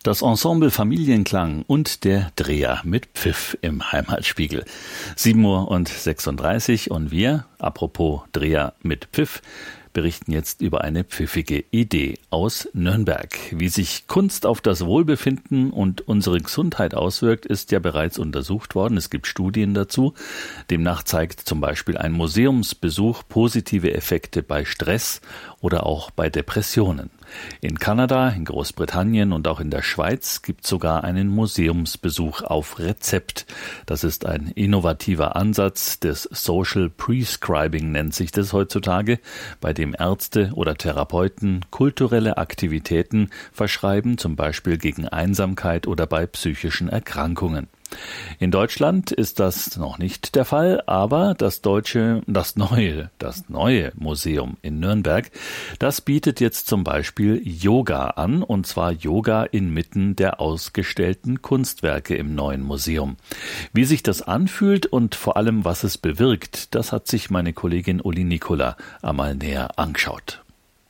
Das Ensemble Familienklang und der Dreher mit Pfiff im Heimatspiegel. 7:36 Uhr und wir, apropos Dreher mit Pfiff, berichten jetzt über eine pfiffige Idee aus Nürnberg. Wie sich Kunst auf das Wohlbefinden und unsere Gesundheit auswirkt, ist ja bereits untersucht worden. Es gibt Studien dazu. Demnach zeigt zum Beispiel ein Museumsbesuch positive Effekte bei Stress oder auch bei Depressionen. In Kanada, in Großbritannien und auch in der Schweiz gibt es sogar einen Museumsbesuch auf Rezept. Das ist ein innovativer Ansatz des Social Prescribing, nennt sich das heutzutage, bei dem Ärzte oder Therapeuten kulturelle Aktivitäten verschreiben, zum Beispiel gegen Einsamkeit oder bei psychischen Erkrankungen. In Deutschland ist das noch nicht der Fall, aber das neue Museum in Nürnberg, das bietet jetzt zum Beispiel Yoga an, und zwar Yoga inmitten der ausgestellten Kunstwerke im neuen Museum. Wie sich das anfühlt und vor allem, was es bewirkt, das hat sich meine Kollegin Uli Nicola einmal näher angeschaut.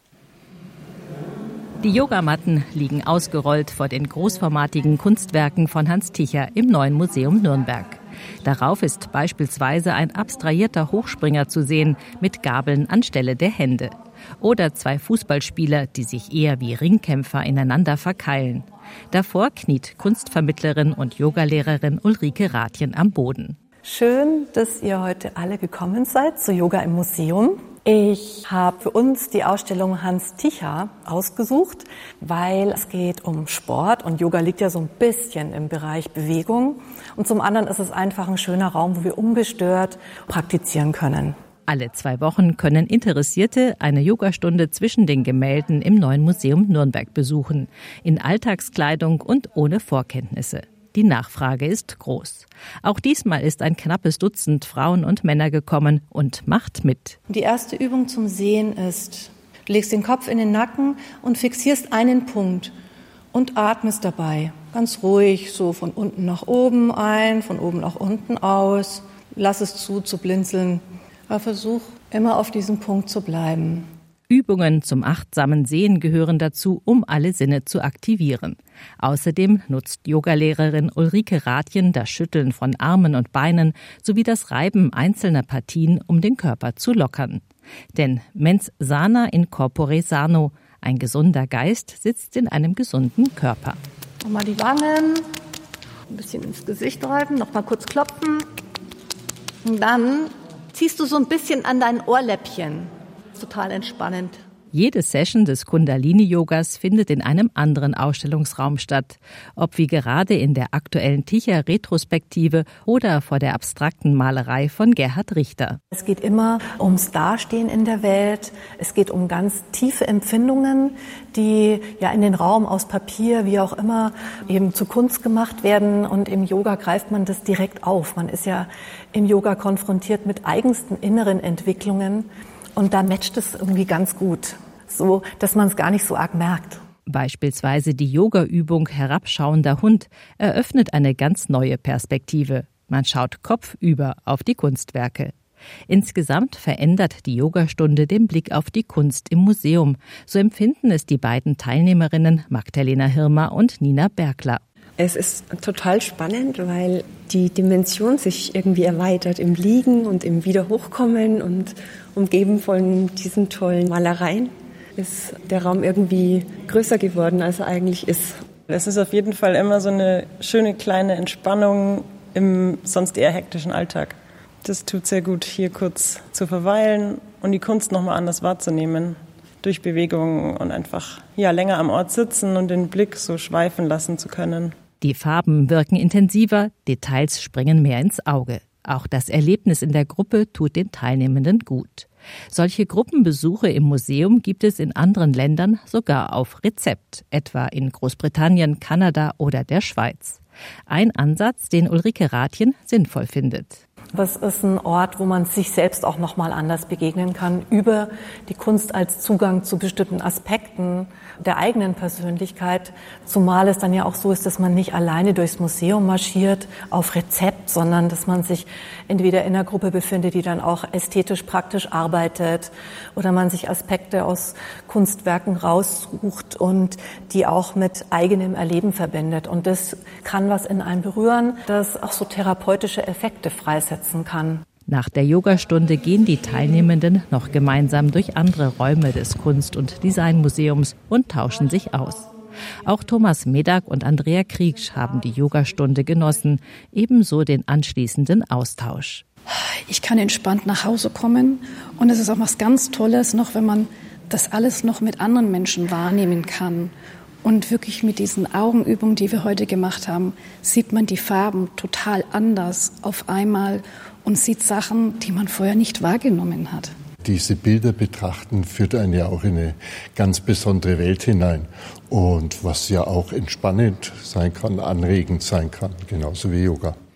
Die Yogamatten liegen ausgerollt vor den großformatigen Kunstwerken von Hans Ticher im Neuen Museum Nürnberg. Darauf ist beispielsweise ein abstrahierter Hochspringer zu sehen mit Gabeln anstelle der Hände. Oder zwei Fußballspieler, die sich eher wie Ringkämpfer ineinander verkeilen. Davor kniet Kunstvermittlerin und Yogalehrerin Ulrike Rathjen am Boden. Schön, dass ihr heute alle gekommen seid zu Yoga im Museum. Ich habe für uns die Ausstellung Hans Ticher ausgesucht, weil es geht um Sport und Yoga liegt ja so ein bisschen im Bereich Bewegung. Und zum anderen ist es einfach ein schöner Raum, wo wir ungestört praktizieren können. Alle 2 Wochen können Interessierte eine Yogastunde zwischen den Gemälden im Neuen Museum Nürnberg besuchen, in Alltagskleidung und ohne Vorkenntnisse. Die Nachfrage ist groß. Auch diesmal ist ein knappes Dutzend Frauen und Männer gekommen und macht mit. Die erste Übung zum Sehen ist, du legst den Kopf in den Nacken und fixierst einen Punkt und atmest dabei. Ganz ruhig, so von unten nach oben ein, von oben nach unten aus. Lass es zu blinzeln. Aber versuch immer auf diesem Punkt zu bleiben. Übungen zum achtsamen Sehen gehören dazu, um alle Sinne zu aktivieren. Außerdem nutzt Yogalehrerin Ulrike Rathjen das Schütteln von Armen und Beinen sowie das Reiben einzelner Partien, um den Körper zu lockern. Denn mens sana in corpore sano, ein gesunder Geist sitzt in einem gesunden Körper. Nochmal die Wangen, ein bisschen ins Gesicht reiben, nochmal kurz klopfen. Und dann ziehst du so ein bisschen an dein Ohrläppchen. Total entspannend. Jede Session des Kundalini-Yogas findet in einem anderen Ausstellungsraum statt. Ob wie gerade in der aktuellen Ticher-Retrospektive oder vor der abstrakten Malerei von Gerhard Richter. Es geht immer ums Dastehen in der Welt. Es geht um ganz tiefe Empfindungen, die ja in den Raum aus Papier, wie auch immer, eben zu Kunst gemacht werden. Und im Yoga greift man das direkt auf. Man ist ja im Yoga konfrontiert mit eigensten inneren Entwicklungen. Und da matcht es irgendwie ganz gut, so dass man es gar nicht so arg merkt. Beispielsweise die Yoga-Übung Herabschauender Hund eröffnet eine ganz neue Perspektive. Man schaut kopfüber auf die Kunstwerke. Insgesamt verändert die Yogastunde den Blick auf die Kunst im Museum. So empfinden es die beiden Teilnehmerinnen Magdalena Hirmer und Nina Bergler. Es ist total spannend, weil die Dimension sich irgendwie erweitert im Liegen und im Wiederhochkommen und umgeben von diesen tollen Malereien ist der Raum irgendwie größer geworden, als er eigentlich ist. Es ist auf jeden Fall immer so eine schöne kleine Entspannung im sonst eher hektischen Alltag. Das tut sehr gut, hier kurz zu verweilen und die Kunst nochmal anders wahrzunehmen. Durch Bewegung und einfach länger am Ort sitzen und den Blick so schweifen lassen zu können. Die Farben wirken intensiver, Details springen mehr ins Auge. Auch das Erlebnis in der Gruppe tut den Teilnehmenden gut. Solche Gruppenbesuche im Museum gibt es in anderen Ländern sogar auf Rezept, etwa in Großbritannien, Kanada oder der Schweiz. Ein Ansatz, den Ulrike Rathjen sinnvoll findet. Das ist ein Ort, wo man sich selbst auch nochmal anders begegnen kann, über die Kunst als Zugang zu bestimmten Aspekten der eigenen Persönlichkeit. Zumal es dann ja auch so ist, dass man nicht alleine durchs Museum marschiert auf Rezept, sondern dass man sich entweder in einer Gruppe befindet, die dann auch ästhetisch praktisch arbeitet, oder man sich Aspekte aus Kunstwerken raussucht und die auch mit eigenem Erleben verbindet. Und das kann was in einem berühren, das auch so therapeutische Effekte freisetzen kann. Nach der Yogastunde gehen die Teilnehmenden noch gemeinsam durch andere Räume des Kunst- und Designmuseums und tauschen sich aus. Auch Thomas Medak und Andrea Kriegsch haben die Yogastunde genossen, ebenso den anschließenden Austausch. Ich kann entspannt nach Hause kommen und es ist auch was ganz Tolles, noch wenn man das alles noch mit anderen Menschen wahrnehmen kann. Und wirklich mit diesen Augenübungen, die wir heute gemacht haben, sieht man die Farben total anders auf einmal und sieht Sachen, die man vorher nicht wahrgenommen hat. Diese Bilder betrachten führt einen ja auch in eine ganz besondere Welt hinein. Und was ja auch entspannend sein kann, anregend sein kann, genauso wie Yoga.